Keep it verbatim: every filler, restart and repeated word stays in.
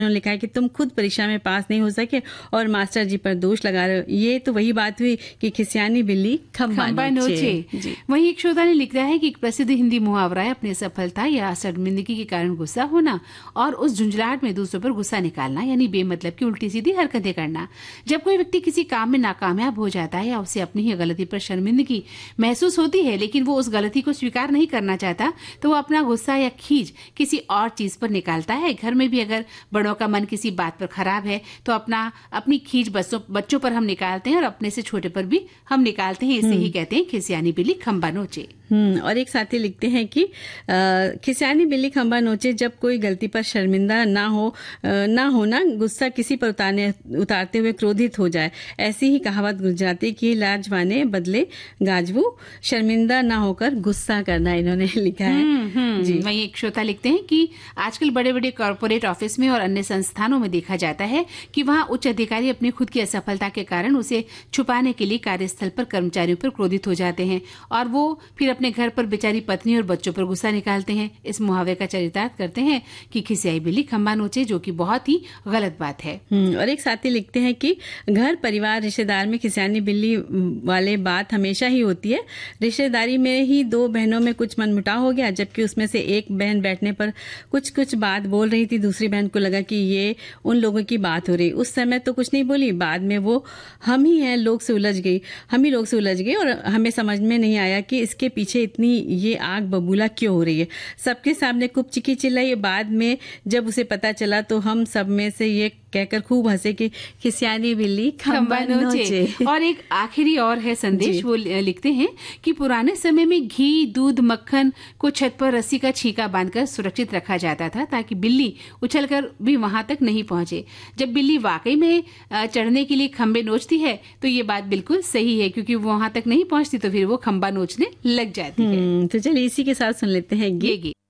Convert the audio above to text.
उन्होंने लिखा है कि तुम खुद परीक्षा में पास नहीं हो सके और मास्टर जी पर दोष लगा रहे हो। ये तो वही बात हुई कि खिसियानी बिल्ली खंबा नोचे। वहीं एक श्रोता ने लिखा है कि एक प्रसिद्ध हिंदी मुहावरा है, अपनी सफलता या शर्मिंदगी के कारण गुस्सा होना और उस झुंझलाहट में दूसरों पर गुस्सा निकालना, यानी बेमतलब की उल्टी सीधी हरकतें करना। जब कोई व्यक्ति किसी काम में नाकामयाब हो जाता है या उसे अपनी ही गलती पर शर्मिंदगी महसूस होती है, लेकिन वो उस गलती को स्वीकार नहीं करना चाहता, तो वो अपना गुस्सा या खींच किसी और चीज पर निकालता है। घर में भी अगर बड़ों का मन किसी बात पर खराब है तो अपना अपनी खींच बच्चों बच्चों पर हम निकालते हैं और अपने से छोटे पर भी हम निकालते हैं। इसे ही कहते हैं खिसियानी बिल्ली खंबा नोचे। हम्म और एक साथी लिखते हैं कि खिसियानी बिल्ली खंबा नोचे, जब कोई गलती पर शर्मिंदा ना हो ना होना, गुस्सा किसी पर उतारने उतारते हुए क्रोधित हो जाए। ऐसी ही कहावत गुजराती की लाजवाने बदले गाजवू, शर्मिंदा ना होकर गुस्सा करना, इन्होंने लिखा है। जी, वहीं एक श्रोता लिखते हैं कि आजकल बड़े बड़े कॉर्पोरेट ऑफिस में और अन्य संस्थानों में देखा जाता है कि वहां उच्च अधिकारी अपनी खुद की असफलता के कारण उसे छुपाने के लिए कार्यस्थल पर कर्मचारियों पर क्रोधित हो जाते हैं और वो फिर अपने घर पर बेचारी पत्नी और बच्चों पर गुस्सा निकालते हैं। इस मुहावरे का चरितार्थ करते हैं कि खिसियाई बिल्ली खंबा नोचे, जो कि बहुत ही गलत बात है। और एक साथी लिखते हैं कि घर परिवार रिश्तेदार में खिसियानी बिल्ली वाले बात हमेशा ही होती है। रिश्तेदारी में ही दो बहनों में कुछ मनमुटाव हो गया, जबकि उसमें से एक बहन बैठने पर कुछ कुछ बात बोल रही थी। दूसरी बहन को लगा कि ये उन लोगों की बात हो रही। उस समय तो कुछ नहीं बोली, बाद में वो हम ही हैं लोग से उलझ गई हम ही लोग से उलझ गई और हमें समझ में नहीं आया कि इसके पीछे इतनी ये आग बबूला क्यों हो रही है। सबके सामने खूब चिकी चिल्लाई। बाद में जब उसे पता चला तो हम सब में से ये कहकर खूब हंसे कि खिसियानी बिल्ली खंबा नोचे। और एक आखिरी और है संदेश, वो लिखते हैं कि पुराने समय में घी, दूध, मक्खन को छत पर रस्सी का छीका बांधकर सुरक्षित रखा जाता था ताकि बिल्ली उछलकर भी वहां तक नहीं पहुंचे। जब बिल्ली वाकई में चढ़ने के लिए खंबे नोचती है तो ये बात बिल्कुल सही है, क्योंकि वो वहां तक नहीं पहुंचती तो फिर वो खंबा नोचने लग जाती है। तो चलिए इसी के साथ सुन लेते हैं गीत।